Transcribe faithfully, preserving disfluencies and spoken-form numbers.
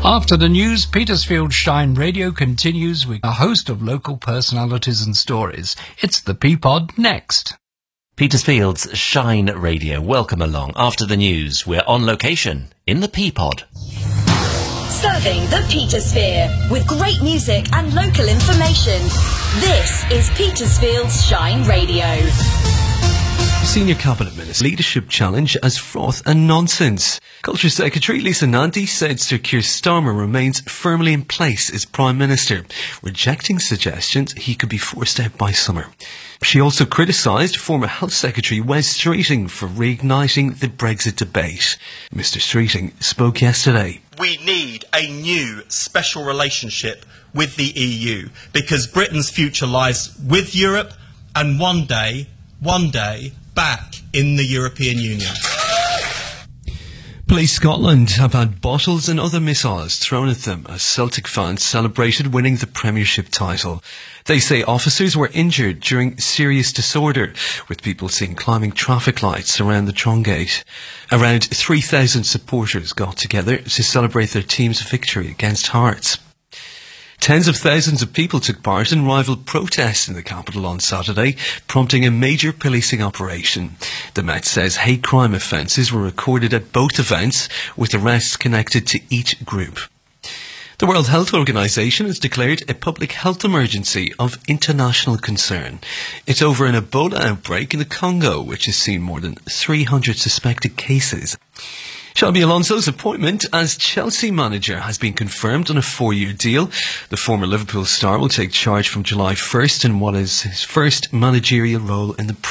After the news, Petersfield Shine Radio continues with a host of local personalities and stories. It's the P-Pod next. Petersfield's Shine Radio. Welcome along. After the news, we're on location in the P-Pod. Serving the Petersphere with great music and local information. This is Petersfield's Shine Radio. Senior Cabinet Minister Leadership Challenge as froth and nonsense. Culture Secretary Lisa Nandy said Sir Keir Starmer remains firmly in place as Prime Minister, rejecting suggestions he could be forced out by summer. She also criticised former Health Secretary Wes Streeting for reigniting the Brexit debate. Mister Streeting spoke yesterday. We need a new special relationship with the E U because Britain's future lies with Europe and one day, one day, back in the European Union. Police Scotland have had bottles and other missiles thrown at them as Celtic fans celebrated winning the Premiership title. They say officers were injured during serious disorder, with people seen climbing traffic lights around the Trongate. Around three thousand supporters got together to celebrate their team's victory against Hearts. Tens of thousands of people took part in rival protests in the capital on Saturday, prompting a major policing operation. The Met says hate crime offences were recorded at both events, with arrests connected to each group. The World Health Organization has declared a public health emergency of international concern. It's over an Ebola outbreak in the Congo, which has seen more than three hundred suspected cases. Xabi Alonso's appointment as Chelsea manager has been confirmed on a four-year deal. The former Liverpool star will take charge from July first in what is his first managerial role in the